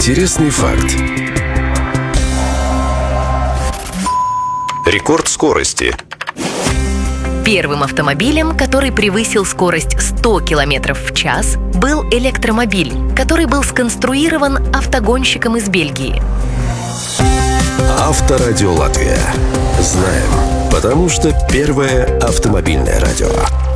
Интересный факт. Рекорд скорости. Первым автомобилем, который превысил скорость 100 км в час, был электромобиль, который был сконструирован автогонщиком из Бельгии. Авторадио Латвия. Знаем, потому что первое автомобильное радио.